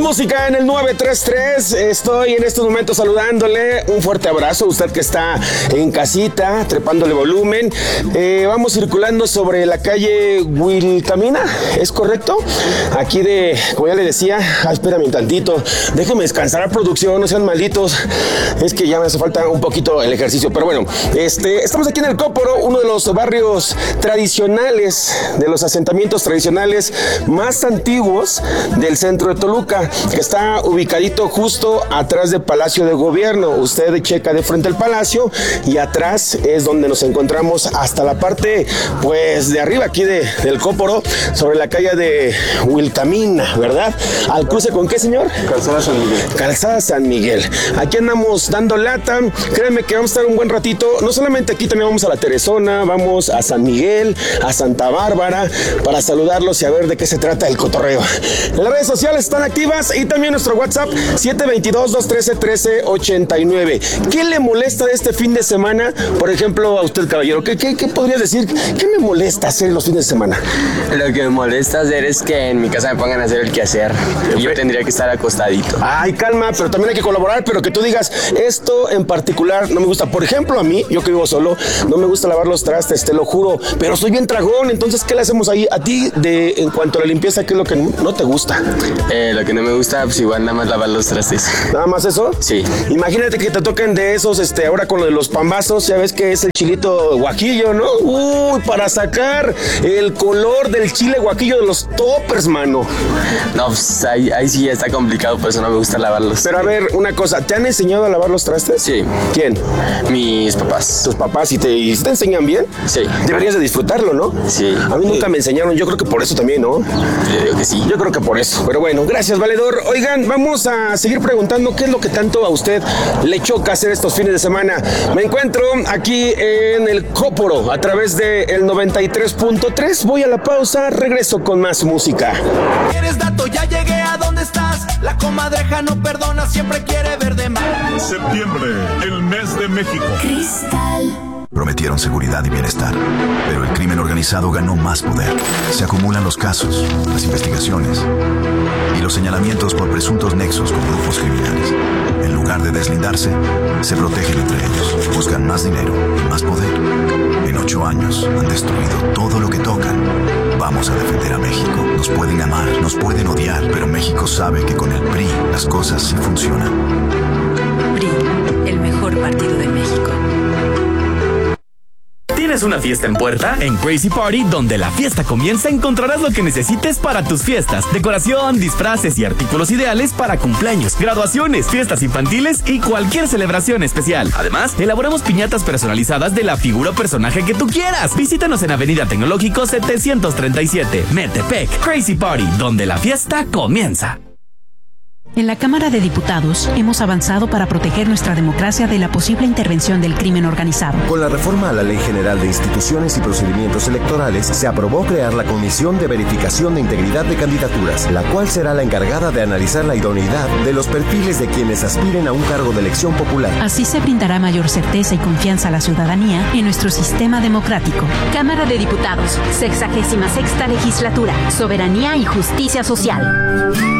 música en el 933. Estoy en estos momentos saludándole. Un fuerte abrazo a usted que está en casita, trepándole volumen. Vamos circulando sobre la calle Wilcamina, ¿es correcto? Aquí como ya le decía, espérame un tantito. Déjeme descansar a producción, no sean malditos. Es que ya me hace falta un poquito el ejercicio. Pero bueno, estamos aquí en el Cóporo, uno de los barrios tradicionales, de los asentamientos tradicionales más antiguos del centro de Toluca, que está ubicadito justo atrás del Palacio de Gobierno. Usted checa de frente al palacio y atrás es donde nos encontramos hasta la parte, pues, de arriba aquí del Cóporo, sobre la calle de Wilcamina, ¿verdad? ¿Al cruce con qué, señor? Calzada San Miguel. Calzada San Miguel. Aquí andamos dando lata. Créeme que vamos a estar un buen ratito. No solamente aquí, también vamos a la Teresona, vamos a San Miguel, a Santa Bárbara, para saludarlos y a ver de qué se trata el cotorreo. Las redes sociales están activas y también nuestro WhatsApp 722-213-1389. ¿Qué le molesta de este fin de semana? Por ejemplo, a usted, caballero, ¿qué podría decir? ¿Qué me molesta hacer los fines de semana? Lo que me molesta hacer es que en mi casa me pongan a hacer el quehacer y yo tendría que estar acostadito. Ay, calma, pero también hay que colaborar, pero que tú digas, esto en particular no me gusta. Por ejemplo, a mí, yo que vivo solo, no me gusta lavar los trastes, te lo juro, pero soy bien tragón, entonces, ¿qué le hacemos ahí? A ti, en cuanto a la limpieza, ¿qué es lo que no te gusta? Lo que no me gusta, pues igual nada más lavar los trastes. ¿Nada más eso? Sí. Imagínate que te toquen de esos, ahora con lo de los pambazos, ya ves que es el chilito guajillo, ¿no? Uy, para sacar el color del chile guajillo de los toppers, mano. No, pues ahí sí está complicado, por eso no me gusta lavarlos. Pero a ver, una cosa, ¿te han enseñado a lavar los trastes? Sí. ¿Quién? Mis papás. ¿Tus papás? ¿Y te enseñan bien? Sí. Deberías de disfrutarlo, ¿no? Sí. A mí nunca me enseñaron, yo creo que por eso también, ¿no? Yo digo que sí. Yo creo que por eso. Pero bueno, gracias, valedor. Oigan, vamos a seguir preguntando qué es lo que tanto a usted le choca hacer estos fines de semana. Me encuentro aquí en el Cóporo a través del 93.3. Voy a la pausa, regreso con más música. ¿Quieres dato? Ya llegué a donde estás. La comadreja no perdona, siempre quiere ver de más. Septiembre, el mes de México. Cristal. Prometieron seguridad y bienestar, pero el crimen organizado ganó más poder. Se acumulan los casos, las investigaciones y los señalamientos por presuntos nexos con grupos criminales. En lugar de deslindarse, se protegen entre ellos, buscan más dinero y más poder. En 8 años han destruido todo lo que tocan. Vamos a defender a México. Nos pueden amar, nos pueden odiar, pero México sabe que con el PRI las cosas sí funcionan. PRI, el mejor partido de México. ¿Tienes una fiesta en puerta? En Crazy Party, donde la fiesta comienza, encontrarás lo que necesites para tus fiestas. Decoración, disfraces y artículos ideales para cumpleaños, graduaciones, fiestas infantiles y cualquier celebración especial. Además, elaboramos piñatas personalizadas de la figura o personaje que tú quieras. Visítanos en Avenida Tecnológico 737, Metepec. Crazy Party, donde la fiesta comienza. En la Cámara de Diputados hemos avanzado para proteger nuestra democracia de la posible intervención del crimen organizado. Con la reforma a la Ley General de Instituciones y Procedimientos Electorales, se aprobó crear la Comisión de Verificación de Integridad de Candidaturas, la cual será la encargada de analizar la idoneidad de los perfiles de quienes aspiren a un cargo de elección popular. Así se brindará mayor certeza y confianza a la ciudadanía en nuestro sistema democrático. Cámara de Diputados, 66ª Legislatura, Soberanía y Justicia Social.